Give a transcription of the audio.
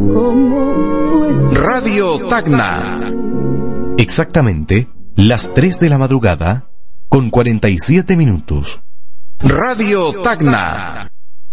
Radio Tacna. Exactamente las 3 de la madrugada con 47 minutos. Radio Tacna.